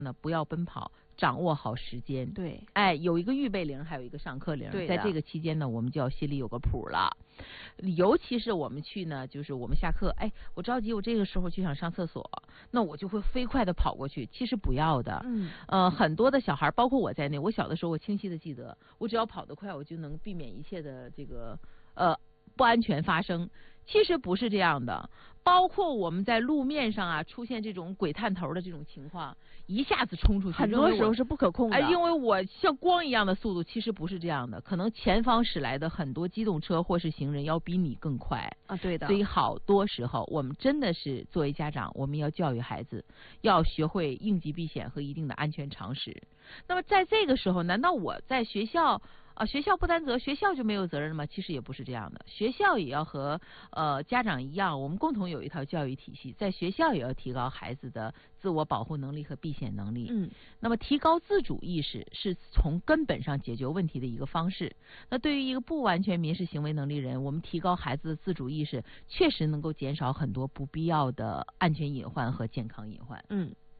呢，不要奔跑，掌握好时间。 对， 哎，有一个预备铃，还有一个上课铃。在这个期间呢，我们就要心里有个谱了。尤其是我们去呢，就是我们下课，哎，我着急，我这个时候就想上厕所，那我就会飞快的跑过去。其实不要的。很多的小孩，包括我在内，我小的时候我清晰的记得，我只要跑得快，我就能避免一切的这个不安全发生。其实不是这样的，包括我们在路面上啊出现这种鬼探头的这种情况，一下子冲出去， 很多时候是不可控的。 因为我像光一样的速度，其实不是这样的，可能前方驶来的很多机动车或是行人要比你更快啊，对的。 所以好多时候我们真的是作为家长，我们要教育孩子，要学会应急避险和一定的安全常识。那么在这个时候，难道我在学校学校不担责，学校就没有责任吗？其实也不是这样的，学校也要和家长一样，我们共同有一套教育体系，在学校也要提高孩子的自我保护能力和避险能力。那么提高自主意识是从根本上解决问题的一个方式。那对于一个不完全民事行为能力人，我们提高孩子的自主意识，确实能够减少很多不必要的安全隐患和健康隐患。